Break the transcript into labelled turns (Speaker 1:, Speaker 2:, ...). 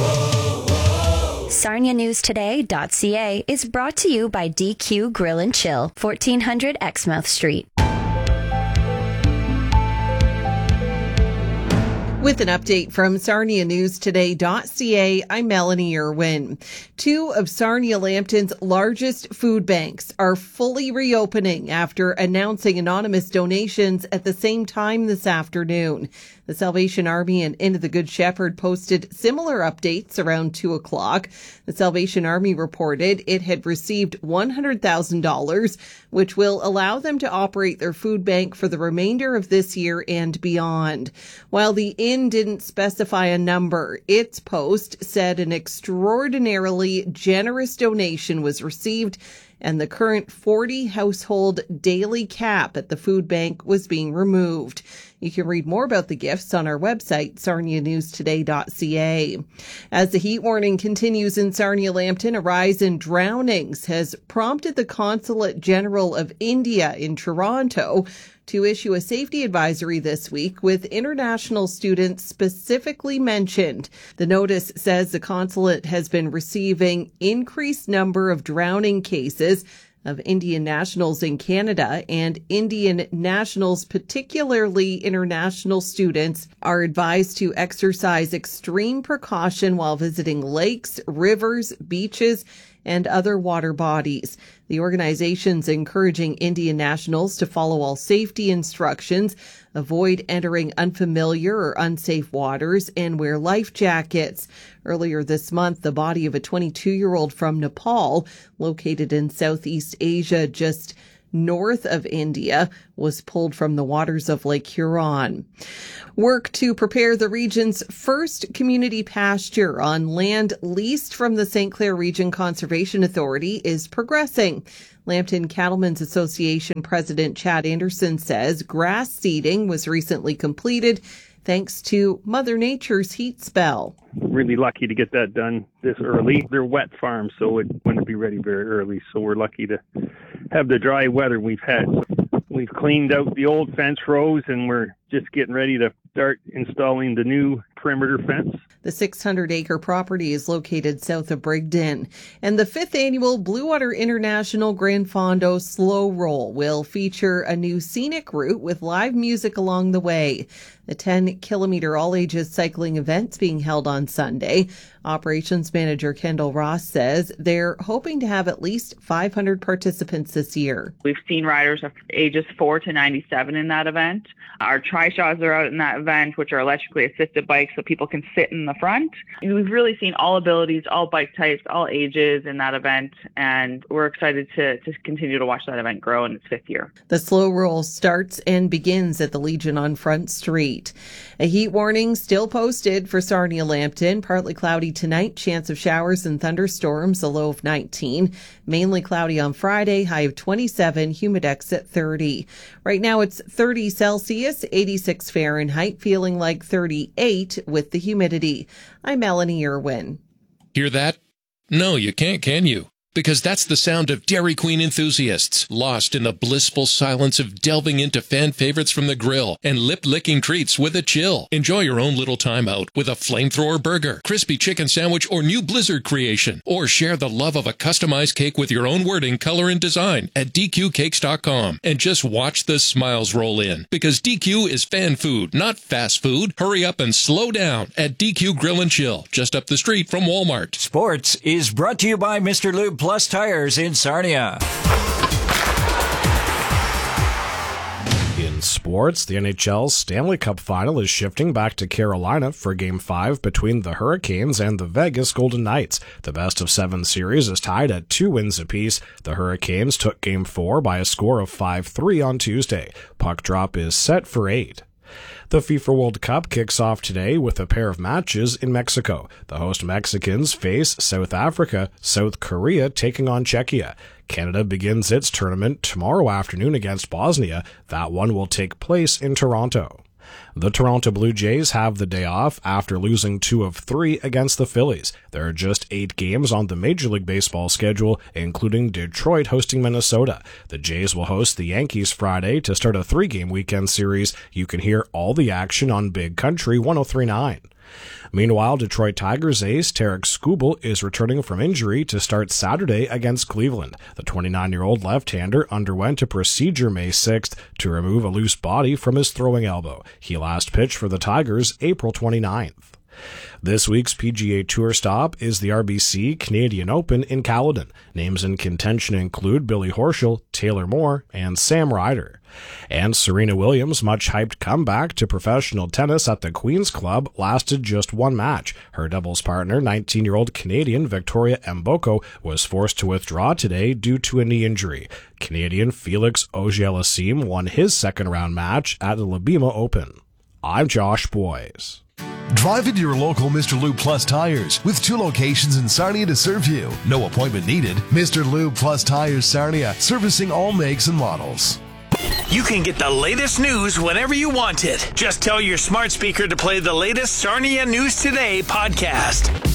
Speaker 1: SarniaNewsToday.ca is brought to you by DQ Grill and Chill, 1400 Exmouth Street.
Speaker 2: With an update from SarniaNewsToday.ca, I'm Melanie Irwin. Two of Sarnia Lambton's largest food banks are fully reopening after announcing anonymous donations at the same time this afternoon. The Salvation Army and Inn of the Good Shepherd posted similar updates around 2 o'clock. The Salvation Army reported it had received $100,000, which will allow them to operate their food bank for the remainder of this year and beyond. While the Inn didn't specify a number, its post said an extraordinarily generous donation was received and the current 40 household daily cap at the food bank was being removed. You can read more about the gifts on our website, SarniaNewsToday.ca. As the heat warning continues in Sarnia Lambton, a rise in drownings has prompted the Consulate General of India in Toronto to issue a safety advisory this week with international students specifically mentioned. The notice says the consulate has been receiving increased number of drowning cases of Indian nationals in Canada, and Indian nationals, particularly international students, are advised to exercise extreme precaution while visiting lakes, rivers, beaches, and other water bodies. The organization's encouraging Indian nationals to follow all safety instructions, avoid entering unfamiliar or unsafe waters, and wear life jackets. Earlier this month, the body of a 22-year-old from Nepal, located in Southeast Asia, just north of India, was pulled from the waters of Lake Huron. Work to prepare the region's first community pasture on land leased from the St. Clair Region Conservation Authority is progressing. Lambton Cattlemen's Association President Chad Anderson says grass seeding was recently completed thanks to Mother Nature's heat spell.
Speaker 3: Really lucky to get that done this early. They're wet farms, so it wouldn't be ready very early. So we're lucky to have the dry weather we've had. We've cleaned out the old fence rows, and we're just getting ready to start installing the new perimeter fence.
Speaker 2: The 600-acre property is located south of Brigden. And the 5th annual Blue Water International Grand Fondo Slow Roll will feature a new scenic route with live music along the way. The 10-kilometer all-ages cycling event's being held on Sunday. Operations Manager Kendall Ross says they're hoping to have at least 500 participants this year.
Speaker 4: We've seen riders of ages 4 to 97 in that event. Our trishaws are out in that event, which are electrically assisted bikes so people can sit in the front. We've really seen all abilities, all bike types, all ages in that event, and we're excited to continue to watch that event grow in its 5th year.
Speaker 2: The slow roll starts and begins at the Legion on Front Street. A heat warning still posted for Sarnia Lambton. Partly cloudy tonight, chance of showers and thunderstorms, a low of 19. Mainly cloudy on Friday, high of 27, humidex at 30. Right now it's 30 Celsius, 86 Fahrenheit, feeling like 38 with the humidity. I'm Melanie Irwin.
Speaker 5: Hear that? No, you can't, can you? Because that's the sound of Dairy Queen enthusiasts, lost in the blissful silence of delving into fan favorites from the grill and lip-licking treats with a chill. Enjoy your own little time out with a flamethrower burger, crispy chicken sandwich, or new Blizzard creation. Or share the love of a customized cake with your own wording, color, and design at DQCakes.com. And just watch the smiles roll in. Because DQ is fan food, not fast food. Hurry up and slow down at DQ Grill and Chill, just up the street from Walmart.
Speaker 6: Sports is brought to you by Mr. Lube Plus Tires in Sarnia.
Speaker 7: In sports, the NHL's Stanley Cup final is shifting back to Carolina for Game 5 between the Hurricanes and the Vegas Golden Knights. The best-of-7 series is tied at 2 wins apiece. The Hurricanes took Game 4 by a score of 5-3 on Tuesday. Puck drop is set for 8. The FIFA World Cup kicks off today with a pair of matches in Mexico. The host Mexicans face South Africa, South Korea taking on Czechia. Canada begins its tournament tomorrow afternoon against Bosnia. That one will take place in Toronto. The Toronto Blue Jays have the day off after losing 2 of 3 against the Phillies. There are just 8 games on the Major League Baseball schedule, including Detroit hosting Minnesota. The Jays will host the Yankees Friday to start a 3-game weekend series. You can hear all the action on Big Country 103.9. Meanwhile, Detroit Tigers ace Tarek Skubal is returning from injury to start Saturday against Cleveland. The 29-year-old left-hander underwent a procedure May 6th to remove a loose body from his throwing elbow. He last pitched for the Tigers April 29th. This week's PGA Tour stop is the RBC Canadian Open in Caledon. Names in contention include Billy Horschel, Taylor Moore, and Sam Ryder. And Serena Williams' much-hyped comeback to professional tennis at the Queen's Club lasted just one match. Her doubles partner, 19-year-old Canadian Victoria Mboko, was forced to withdraw today due to a knee injury. Canadian Felix Auger-Aliassime won his second-round match at the Libima Open. I'm Josh Boyes.
Speaker 8: Drive into your local Mr. Lube Plus Tires with 2 locations in Sarnia to serve you. No appointment needed. Mr. Lube Plus Tires Sarnia, servicing all makes and models.
Speaker 9: You can get the latest news whenever you want it. Just tell your smart speaker to play the latest Sarnia News Today podcast.